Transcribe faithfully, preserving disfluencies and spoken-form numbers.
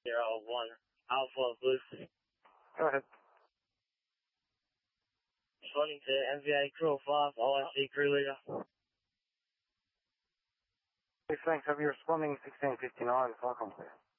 zero one Alpha Blue. Go ahead. Responding to M V A Crew five, O I C crew leader. Hey, thanks. Have you responding sixteen fifty-nine, Falcon, please?